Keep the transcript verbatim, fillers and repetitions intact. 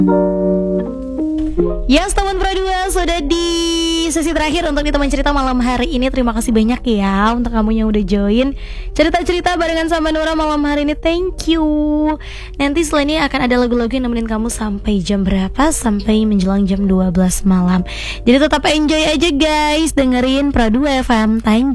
Yes, teman Pradua, sudah di sesi terakhir untuk di teman cerita malam hari ini. Terima kasih banyak ya untuk kamu yang udah join cerita-cerita barengan sama Nora malam hari ini. Thank you. Nanti setelah ini akan ada lagu-lagu yang nemenin kamu sampai jam berapa? Sampai menjelang jam dua belas malam. Jadi tetap enjoy aja guys, dengerin Pradua F M Time